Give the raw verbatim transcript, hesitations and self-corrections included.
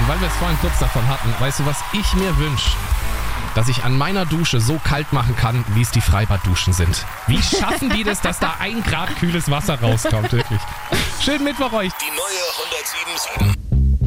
Und weil wir es vorhin kurz davon hatten, weißt du, was ich mir wünsche? Dass ich an meiner Dusche so kalt machen kann, wie es die Freibadduschen sind. Wie schaffen die das, dass da ein Grad kühles Wasser rauskommt, wirklich? Schönen Mittwoch euch. Die neue hundertsieben Komma sieben